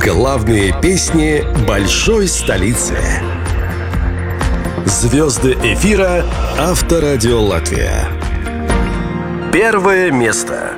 Главные песни большой столицы. Звезды эфира Авторадио Латвия. Первое место.